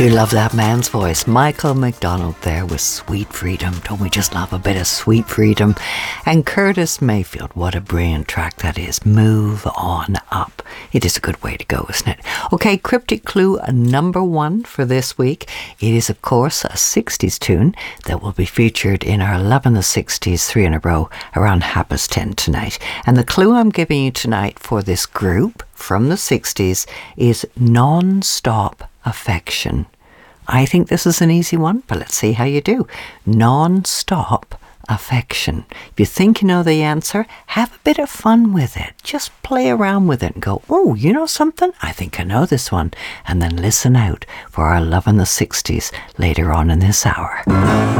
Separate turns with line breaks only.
Do love that man's voice. Michael McDonald there with Sweet Freedom. Don't we just love a bit of Sweet Freedom? And Curtis Mayfield, what a brilliant track that is. Move on up. It is a good way to go, isn't it? Okay, cryptic clue number 1 for this week. It is, of course, a 60s tune that will be featured in our Love in the 60s 3 in a row around 10:30 tonight. And the clue I'm giving you tonight for this group from the 60s is non-stop affection. I think this is an easy one, but let's see how you do. Non-stop affection. If you think you know the answer, have a bit of fun with it. Just play around with it and go, oh, you know something? I think I know this one. And then listen out for our Love in the 60s later on in this hour.